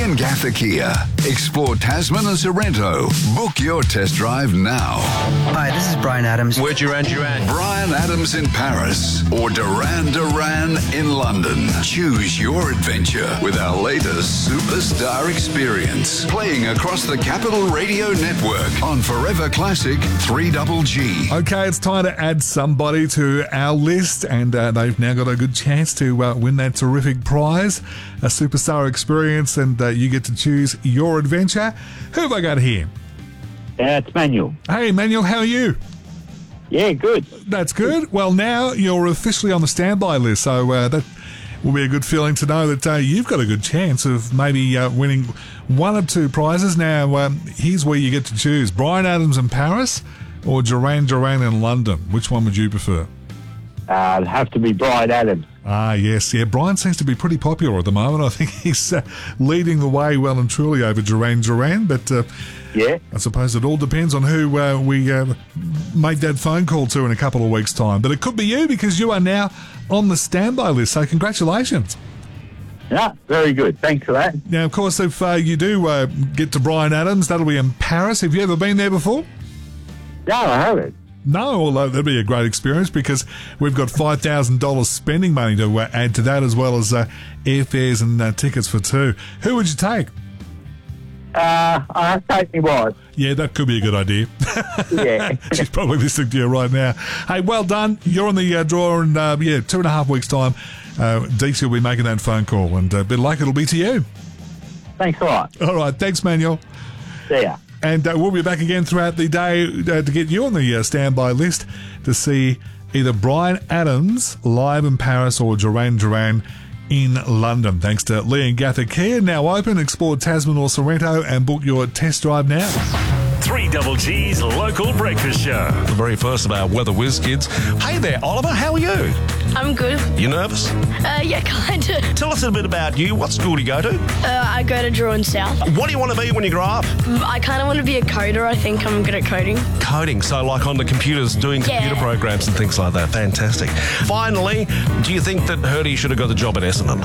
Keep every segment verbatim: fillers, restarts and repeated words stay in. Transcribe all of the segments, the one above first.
and Gather Kia. Explore Tasman and Sorrento. Book your test drive now. Hi, this is Brian Adams. We're Duran Duran. Brian Adams in Paris or Duran Duran in London. Choose your adventure with our latest Superstar experience. Playing across the Capital Radio Network on Forever Classic three G G. Okay, it's time to add somebody to our list, and uh, they've now got a good chance to uh, win that terrific prize, a Superstar experience, and uh, you get to choose your adventure. Who have I got here? Uh, it's Manuel. Hey, Manuel, how are you? Yeah, good. That's good. Well, now you're officially on the standby list, so uh, that will be a good feeling to know that uh, you've got a good chance of maybe uh, winning one or two prizes. Now, um, here's where you get to choose. Brian Adams in Paris or Duran Duran in London. Which one would you prefer? Uh, it'd have to be Brian Adams. Ah, yes, yeah. Brian seems to be pretty popular at the moment. I think he's uh, leading the way well and truly over Duran Duran, but uh, yeah, I suppose it all depends on who uh, we uh, make that phone call to in a couple of weeks' time. But it could be you, because you are now on the standby list, so congratulations. Yeah, very good. Thanks for that. Now, of course, if uh, you do uh, get to Brian Adams, that'll be in Paris. Have you ever been there before? No, I haven't. No, although that'd be a great experience, because we've got five thousand dollars spending money to uh, add to that, as well as uh, airfares and uh, tickets for two. Who would you take? Uh, I'll take me wife. Yeah, that could be a good idea. Yeah. She's probably listening to you right now. Hey, well done. You're on the uh, draw in, uh, yeah, two and a half weeks' time. Uh, Deeksy will be making that phone call, and a bit of luck it'll be to you. Thanks a lot. All right, thanks, Manuel. See ya. And uh, we'll be back again throughout the day uh, to get you on the uh, standby list to see either Brian Adams live in Paris or Duran Duran in London. Thanks to Lee and Gather Kia. Now open, explore Tasman or Sorrento and book your test drive now. three G G's local breakfast show. The very first of our Weather Whiz kids. Hey there, Oliver, how are you? I'm good. You nervous? Uh, yeah, kinda. Tell us a bit about you. What school do you go to? Uh, I go to Druin South. What do you want to be when you grow up? I kind of want to be a coder. I think I'm good at coding. Coding, so like on the computers, doing computer Yeah. programs and things like that. Fantastic. Finally, do you think that Hurdy should have got the job at Essendon?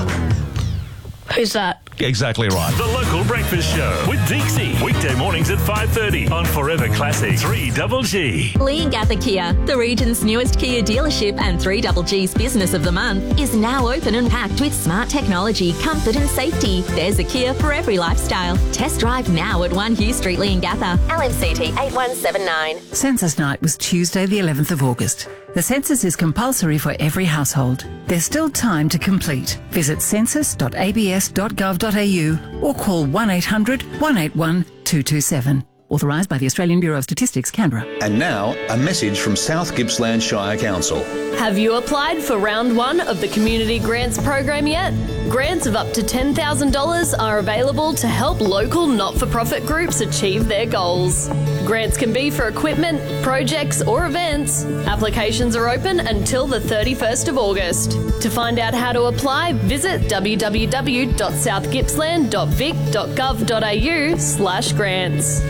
Who's that? Exactly right. The local breakfast show with Deeksy. Weekday mornings at five thirty on Forever Classic three G G. Lee and Gather Kia, the region's newest Kia dealership and three G G's Business of the Month, is now open and packed with smart technology, comfort and safety. There's a Kia for every lifestyle. Test drive now at one Hugh Street, Lee and Gather. L M C T eight one seven nine. Census night was Tuesday the eleventh of August. The census is compulsory for every household. There's still time to complete. Visit census dot a b s dot gov dot a u or call one eight hundred, one eight one, two two seven. Authorised by the Australian Bureau of Statistics, Canberra. And now, a message from South Gippsland Shire Council. Have you applied for round one of the Community Grants Program yet? Grants of up to ten thousand dollars are available to help local not-for-profit groups achieve their goals. Grants can be for equipment, projects or events. Applications are open until the thirty-first of August. To find out how to apply, visit w w w dot south gippsland dot vic dot gov dot a u slash grants.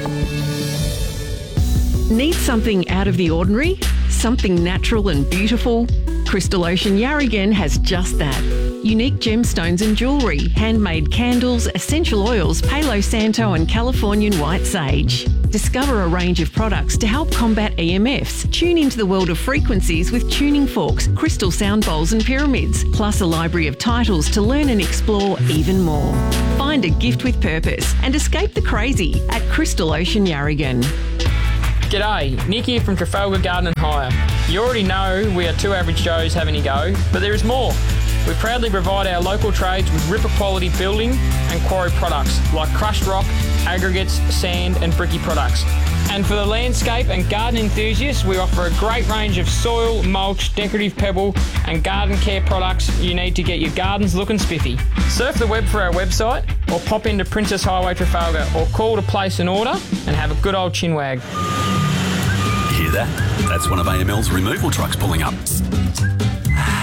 Need something out of the ordinary? Something natural and beautiful? Crystal Ocean Yarragon has just that. Unique gemstones and jewellery, handmade candles, essential oils, Palo Santo and Californian white sage. Discover a range of products to help combat E M Fs. Tune into the world of frequencies with tuning forks, crystal sound bowls and pyramids, plus a library of titles to learn and explore even more. Find a gift with purpose and escape the crazy at Crystal Ocean Yarragon. G'day, Nick here from Trafalgar Garden and Hire. You already know we are two average Joes having a go, but there is more. We proudly provide our local trades with ripper quality building and quarry products like crushed rock, aggregates, sand and bricky products. And for the landscape and garden enthusiasts, we offer a great range of soil, mulch, decorative pebble and garden care products you need to get your gardens looking spiffy. Surf the web for our website or pop into Princess Highway Trafalgar or call to place an order and have a good old chinwag. Hear that? That's one of A M L's removal trucks pulling up.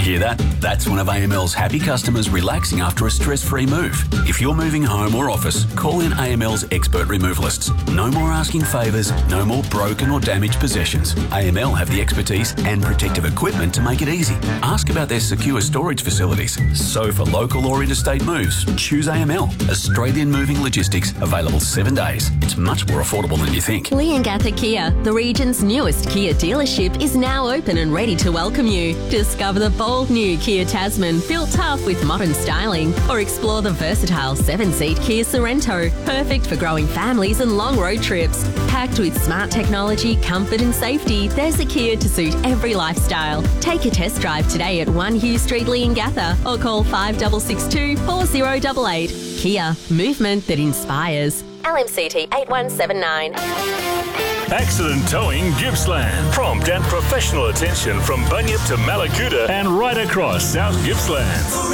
Hear that? That's one of A M L's happy customers relaxing after a stress-free move. If you're moving home or office, call in A M L's expert removalists. No more asking favours, no more broken or damaged possessions. A M L have the expertise and protective equipment to make it easy. Ask about their secure storage facilities. So for local or interstate moves, choose A M L. Australian Moving Logistics, available seven days. It's much more affordable than you think. Leongatha Kia, the region's newest Kia dealership, is now open and ready to welcome you. Discover the bold new Kia Tasman, built tough with modern styling, or explore the versatile seven-seat Kia Sorrento, perfect for growing families and long road trips. Packed with smart technology, comfort and safety, there's a Kia to suit every lifestyle. Take a test drive today at one Hugh Street, Leongatha, or call five six six two, four zero eight eight. Kia, movement that inspires. L M C T eight one seven nine. Accident Towing Gippsland. Prompt and professional attention from Bunyip to Malakuta and right across South Gippsland.